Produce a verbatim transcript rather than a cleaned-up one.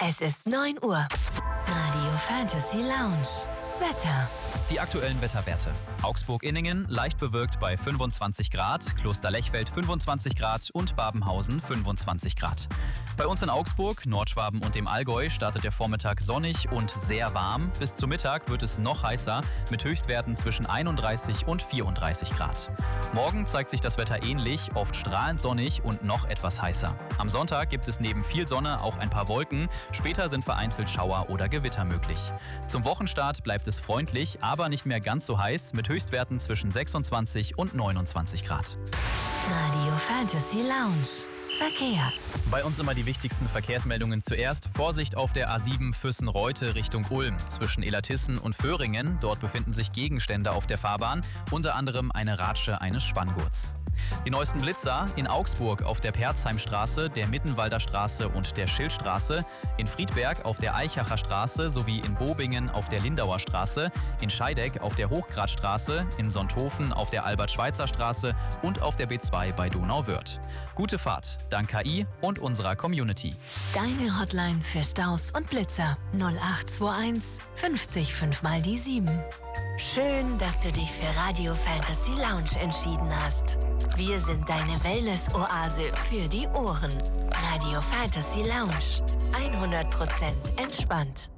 Es ist neun Uhr. Radio Fantasy Lounge. Wetter. Die aktuellen Wetterwerte. Augsburg-Inningen leicht bewölkt bei fünfundzwanzig Grad, Kloster-Lechfeld fünfundzwanzig Grad und Babenhausen fünfundzwanzig Grad. Bei uns in Augsburg, Nordschwaben und dem Allgäu startet der Vormittag sonnig und sehr warm. Bis zum Mittag wird es noch heißer mit Höchstwerten zwischen einunddreißig und vierunddreißig Grad. Morgen zeigt sich das Wetter ähnlich, oft strahlend sonnig und noch etwas heißer. Am Sonntag gibt es neben viel Sonne auch ein paar Wolken. Später sind vereinzelt Schauer oder Gewitter möglich. Zum Wochenstart bleibt es freundlich, aber nicht mehr ganz so heiß mit Höchstwerten zwischen sechsundzwanzig und neunundzwanzig Grad. Radio Fantasy Lounge. Verkehr. Bei uns immer die wichtigsten Verkehrsmeldungen zuerst. Vorsicht auf der A sieben Füssen-Reute Richtung Ulm. Zwischen Illertissen und Föhringen. Dort befinden sich Gegenstände auf der Fahrbahn. Unter anderem eine Ratsche eines Spanngurts. Die neuesten Blitzer in Augsburg auf der Perzheimstraße, der Mittenwalder Straße und der Schildstraße, in Friedberg auf der Eichacher Straße sowie in Bobingen auf der Lindauer Straße, in Scheideck auf der Hochgradstraße, in Sonthofen auf der Albert-Schweitzer Straße und auf der B zwei bei Donauwörth. Gute Fahrt, dank K I und unserer Community. Deine Hotline für Staus und Blitzer null acht zwei eins fünfzig fünf mal die sieben. Schön, dass du dich für Radio Fantasy Lounge entschieden hast. Wir sind deine Wellness-Oase für die Ohren. Radio Fantasy Lounge. hundert Prozent entspannt.